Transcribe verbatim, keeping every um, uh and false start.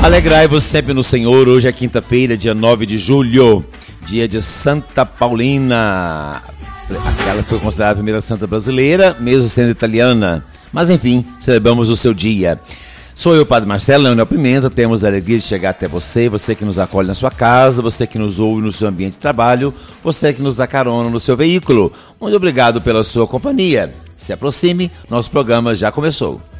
Alegrai-vos sempre no Senhor. Hoje é quinta-feira, dia nove de julho, dia de Santa Paulina. Aquela foi considerada a primeira santa brasileira, mesmo sendo italiana. Mas enfim, celebramos o seu dia. Sou eu, Padre Marcelo Leonel Pimenta. Temos a alegria de chegar até você, você que nos acolhe na sua casa, você que nos ouve no seu ambiente de trabalho, você que nos dá carona no seu veículo. Muito obrigado pela sua companhia. Se aproxime, nosso programa já começou.